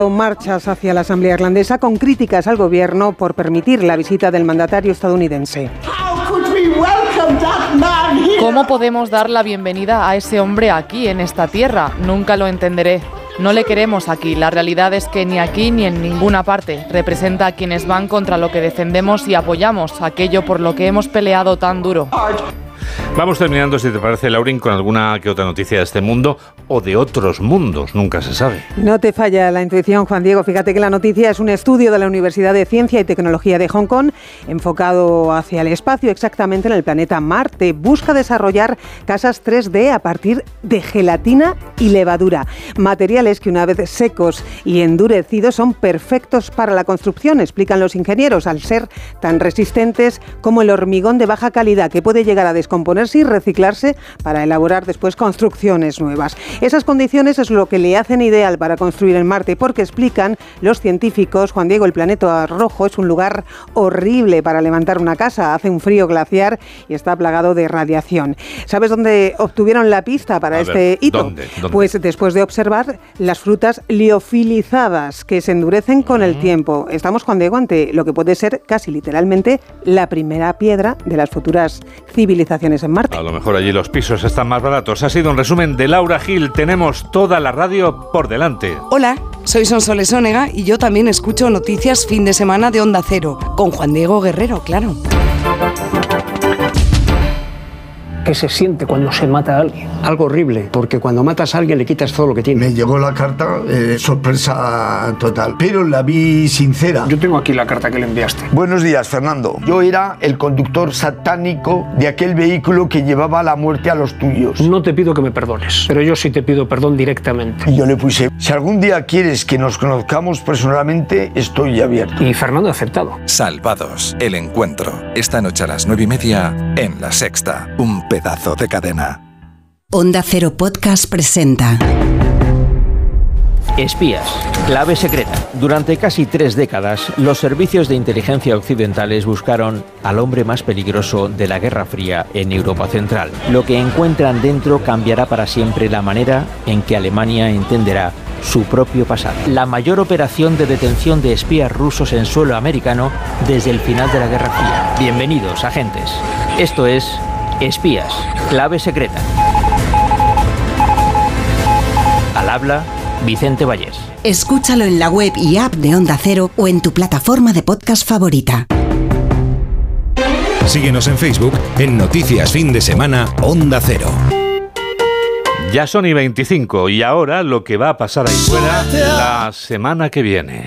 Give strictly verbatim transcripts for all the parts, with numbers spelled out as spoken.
Marchas hacia la Asamblea Irlandesa con críticas al gobierno por permitir la visita del mandatario estadounidense. ¿Cómo podemos dar la bienvenida a ese hombre aquí, en esta tierra? Nunca lo entenderé. No le queremos aquí. La realidad es que ni aquí ni en ninguna parte. Representa a quienes van contra lo que defendemos y apoyamos, aquello por lo que hemos peleado tan duro. Vamos terminando, si te parece, Laurín, con alguna que otra noticia de este mundo o de otros mundos, nunca se sabe. No te falla la intuición, Juan Diego. Fíjate que la noticia es un estudio de la Universidad de Ciencia y Tecnología de Hong Kong enfocado hacia el espacio, exactamente en el planeta Marte. Busca desarrollar casas tres D a partir de gelatina y levadura, materiales que una vez secos y endurecidos son perfectos para la construcción, explican los ingenieros, al ser tan resistentes como el hormigón de baja calidad que puede llegar a descomponerse y reciclarse para elaborar después construcciones nuevas. Esas condiciones es lo que le hacen ideal para construir en Marte, porque explican los científicos, Juan Diego, el planeta rojo es un lugar horrible para levantar una casa, hace un frío glaciar y está plagado de radiación. ¿Sabes dónde obtuvieron la pista para a este ver, hito? ¿dónde? ¿Dónde? Pues después de observar las frutas liofilizadas que se endurecen con el tiempo. Estamos, Juan Diego, ante lo que puede ser casi literalmente la primera piedra de las futuras civilizaciones en Marte. A lo mejor allí los pisos están más baratos. Ha sido un resumen de Laura Gil. Tenemos toda la radio por delante. Hola, soy Sonsoles Onega y yo también escucho Noticias Fin de Semana de Onda Cero, con Juan Diego Guerrero, claro. ¿Qué se siente cuando se mata a alguien? Algo horrible, porque cuando matas a alguien le quitas todo lo que tiene. Me llegó la carta, eh, sorpresa total, pero la vi sincera. Yo tengo aquí la carta que le enviaste. Buenos días, Fernando. Yo era el conductor satánico de aquel vehículo que llevaba la muerte a los tuyos. No te pido que me perdones, pero yo sí te pido perdón directamente. Y yo le puse, si algún día quieres que nos conozcamos personalmente, estoy abierto. Y Fernando ha aceptado. Salvados, el encuentro. Esta noche a las nueve y media en La Sexta. Un pedazo de cadena. Onda Cero Podcast presenta Espías, clave secreta. Durante casi tres décadas, los servicios de inteligencia occidentales buscaron al hombre más peligroso de la Guerra Fría en Europa Central. Lo que encuentran dentro cambiará para siempre la manera en que Alemania entenderá su propio pasado. La mayor operación de detención de espías rusos en suelo americano desde el final de la Guerra Fría. Bienvenidos, agentes. Esto es Espías, clave secreta. Al habla, Vicente Vallés. Escúchalo en la web y app de Onda Cero o en tu plataforma de podcast favorita. Síguenos en Facebook en Noticias Fin de Semana Onda Cero. Ya son y veinticinco y ahora lo que va a pasar ahí fuera la semana que viene.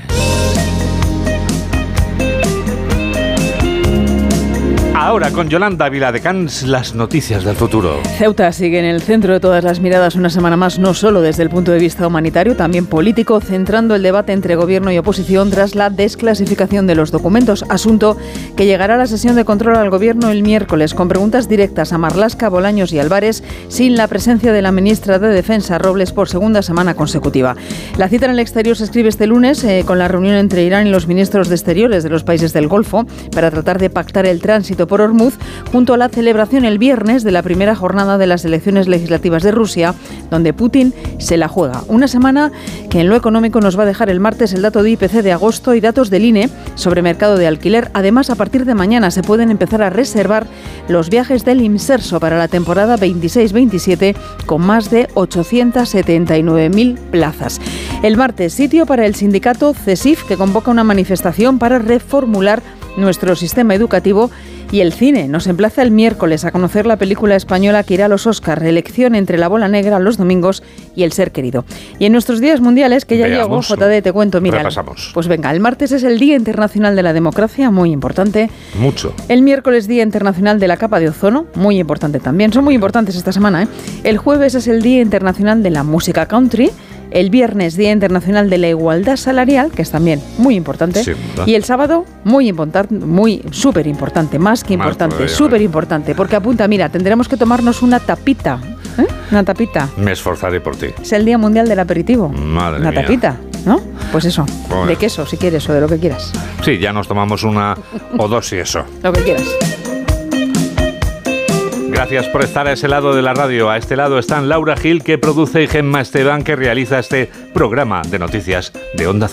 Ahora con Yolanda Viladecans, las noticias del futuro. Ceuta sigue en el centro de todas las miradas una semana más, no solo desde el punto de vista humanitario, también político, centrando el debate entre gobierno y oposición tras la desclasificación de los documentos, asunto que llegará a la sesión de control al gobierno el miércoles, con preguntas directas a Marlaska, Bolaños y Álvarez, sin la presencia de la ministra de Defensa, Robles, por segunda semana consecutiva. La cita en el exterior se escribe este lunes eh, con la reunión entre Irán y los ministros de Exteriores de los países del Golfo para tratar de pactar el tránsito por Hormuz, junto a la celebración el viernes de la primera jornada de las elecciones legislativas de Rusia, donde Putin se la juega. Una semana que en lo económico nos va a dejar el martes el dato de I P C de agosto y datos del I N E sobre mercado de alquiler. Además, a partir de mañana se pueden empezar a reservar los viajes del Imserso para la temporada veintiséis veintisiete con más de ochocientas setenta y nueve mil plazas. El martes, sitio para el sindicato CESIF, que convoca una manifestación para reformular nuestro sistema educativo. Y el cine nos emplaza el miércoles a conocer la película española que irá a los Oscar, elección entre La Bola Negra los domingos y El Ser Querido. Y en nuestros días mundiales, que ya llegó, J D, te cuento, mira. Repasamos. Pues venga, el martes es el Día Internacional de la Democracia, muy importante. Mucho. El miércoles, Día Internacional de la Capa de Ozono, muy importante también. Son muy importantes esta semana, ¿eh? El jueves es el Día Internacional de la Música Country. El viernes, Día Internacional de la Igualdad Salarial, que es también muy importante. Sí, y el sábado, muy importante, muy súper importante, más que importante, súper importante, porque apunta, mira, tendremos que tomarnos una tapita. ¿Eh? Una tapita. Me esforzaré por ti. Es el Día Mundial del Aperitivo. Madre una mía. tapita, ¿no? Pues eso, bueno. De queso, si quieres, o de lo que quieras. Sí, ya nos tomamos una o dos y eso. Lo que quieras. Gracias por estar a ese lado de la radio. A este lado están Laura Gil, que produce, y Gemma Esteban, que realiza este programa de noticias de Onda Cero.